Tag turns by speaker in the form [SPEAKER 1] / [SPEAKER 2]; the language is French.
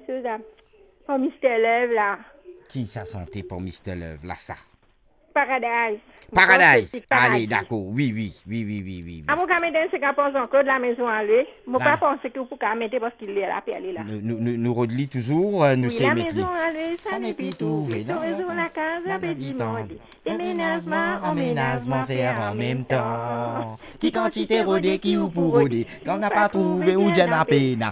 [SPEAKER 1] c'est ça. Pour Mr. Love, là.
[SPEAKER 2] Qui ça santé pour Mr. Love, là, ça?
[SPEAKER 1] Paradise.
[SPEAKER 2] Paradise. Allez, d'accord. Oui.
[SPEAKER 1] À mon caméra, c'est qu'à penser encore de la maison à lui. Moi, pas penser que vous pouvez mettre parce qu'il est là, puis elle est là.
[SPEAKER 2] Nous relis toujours, nous
[SPEAKER 1] Oui,
[SPEAKER 2] c'est
[SPEAKER 1] la
[SPEAKER 2] mettre
[SPEAKER 1] maison à lui, ça n'est plus tout. Nous raison la case, la petite monde. Déménagement, emménagement, faire en même temps.
[SPEAKER 2] Qui quantité rodé, qui ou pour rodé, qu'on n'a pas trouvé ou déjà n'a peine.